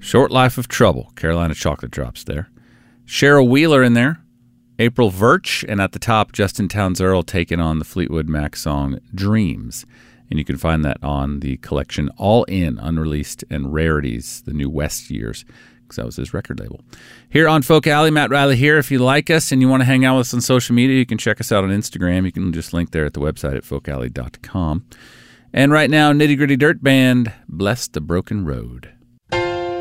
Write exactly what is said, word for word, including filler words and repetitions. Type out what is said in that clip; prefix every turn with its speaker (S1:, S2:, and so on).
S1: Short Life of Trouble, Carolina Chocolate Drops there. Cheryl Wheeler in there. April Virch, and at the top, Justin Townes Earl taking on the Fleetwood Mac song Dreams. And you can find that on the collection All In, Unreleased and Rarities, the new West years, because that was his record label. Here on Folk Alley, Matt Riley here. If you like us and you want to hang out with us on social media, you can check us out on Instagram. You can just link there at the website at folk alley dot com. And right now, Nitty Gritty Dirt Band, Bless the Broken Road.